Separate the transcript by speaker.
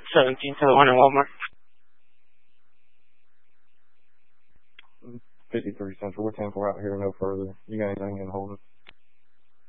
Speaker 1: 17 to the one in Walmart.
Speaker 2: 53 Central. We're 10-4 out here, no further. You got anything in hold us?